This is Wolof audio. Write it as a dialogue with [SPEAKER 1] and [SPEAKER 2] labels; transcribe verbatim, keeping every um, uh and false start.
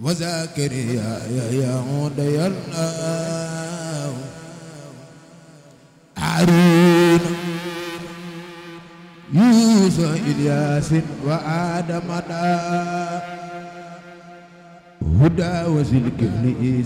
[SPEAKER 1] وزكريا يعود الله هارون يوسف إلياس وآدم دا هدى وزل كفل